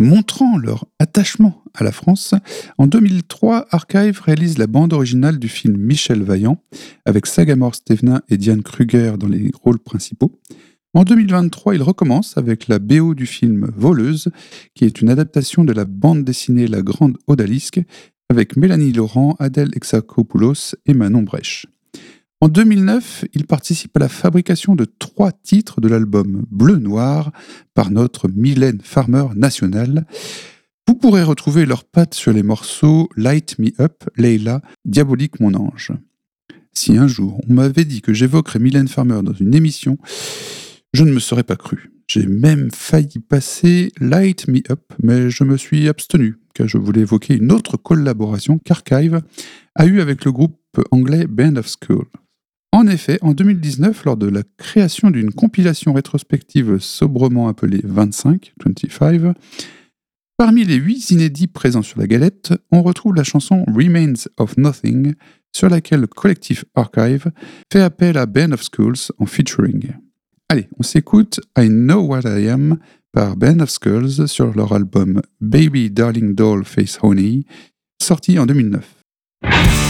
Montrant leur attachement à la France, en 2003, Archive réalise la bande originale du film Michel Vaillant, avec Sagamore Stevenin et Diane Kruger dans les rôles principaux. En 2023, il recommence avec la BO du film Voleuse, qui est une adaptation de la bande dessinée La Grande Odalisque, avec Mélanie Laurent, Adèle Exarchopoulos et Manon Brèche. En 2009, il participe à la fabrication de 3 titres de l'album Bleu-Noir par notre Mylène Farmer nationale. Vous pourrez retrouver leurs pattes sur les morceaux Light Me Up, Leila, Diabolique mon ange. Si un jour on m'avait dit que j'évoquerais Mylène Farmer dans une émission, je ne me serais pas cru. J'ai même failli passer Light Me Up, mais je me suis abstenu, car je voulais évoquer une autre collaboration qu'Archive a eue avec le groupe anglais Band of School. En effet, en 2019, lors de la création d'une compilation rétrospective sobrement appelée 25, parmi les 8 inédits présents sur la galette, on retrouve la chanson Remains of Nothing, sur laquelle le collectif Archive fait appel à Band of Schools en featuring. Allez, on s'écoute I Know What I Am par Band of Skulls sur leur album Baby Darling Doll Face Honey, sorti en 2009.